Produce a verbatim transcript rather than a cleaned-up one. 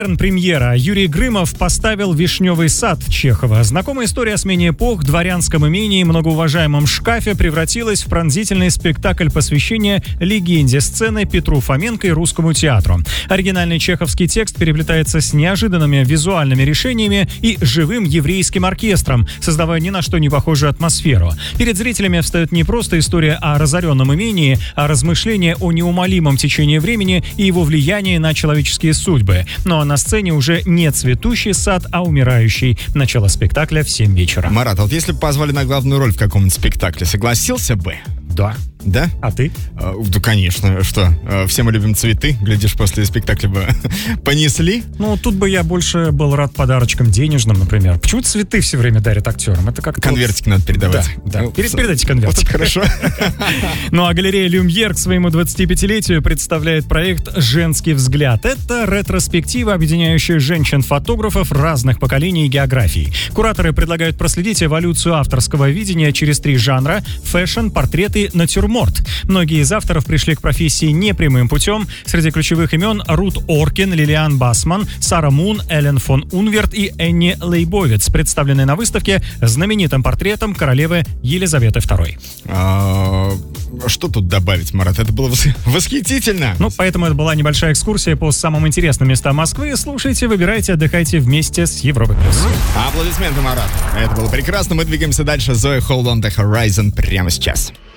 Премьера. Юрий Грымов поставил «Вишневый сад» Чехова. Знакомая история о смене эпох, дворянском имении и многоуважаемом шкафе превратилась в пронзительный спектакль посвящения легенде сцены Петру Фоменко и русскому театру. Оригинальный чеховский текст переплетается с неожиданными визуальными решениями и живым еврейским оркестром, создавая ни на что не похожую атмосферу. Перед зрителями встает не просто история о разоренном имении, а размышления о неумолимом течении времени и его влиянии на человеческие судьбы. Но на сцене уже не цветущий сад, а умирающий. Начало спектакля в семь вечера. Марат, а вот если бы позвали на главную роль в каком-нибудь спектакле, согласился бы? Да. Да? А ты? А, да, конечно. Что, все мы любим цветы? Глядишь, после спектакля бы понесли? Ну, тут бы я больше был рад подарочкам денежным, например. Почему цветы все время дарят актерам? Это как конвертики вот... надо передавать. Да, да. Ну, передайте конвертик. Вот хорошо. Ну, а галерея «Люмьер» к своему двадцатипятилетию представляет проект «Женский взгляд». Это ретроспектива, объединяющая женщин-фотографов разных поколений и географий. Кураторы предлагают проследить эволюцию авторского видения через три жанра – фэшн, портреты, натюрморт. Многие из авторов пришли к профессии непрямым путем. Среди ключевых имен Рут Оркин, Лилиан Басман, Сара Мун, Эллен фон Унверт и Энни Лейбовиц, представленные на выставке знаменитым портретом королевы Елизаветы второй. А, что тут добавить, Марат? Это было восхитительно. Ну, поэтому это была небольшая экскурсия по самым интересным местам Москвы. Слушайте, выбирайте, отдыхайте вместе с Европой плюс. Аплодисменты, Марат. Это было прекрасно. Мы двигаемся дальше. Зоя Hold on the Horizon прямо сейчас.